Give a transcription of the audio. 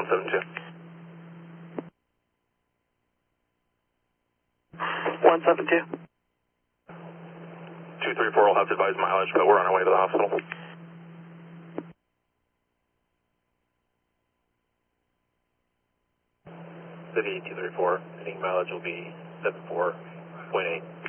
172. 172. 234 will have to advise mileage, but we're on our way to the hospital. City 234, hitting mileage will be 74.8.